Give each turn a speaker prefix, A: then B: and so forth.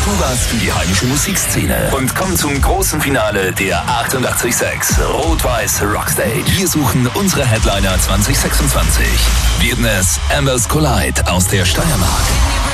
A: Tu was für die heimische Musikszene und komm zum großen Finale der 886 Rot-Weiß Rockstage. Wir suchen unsere Headliner 2026. Werden es Ambers Collide aus der Steiermark,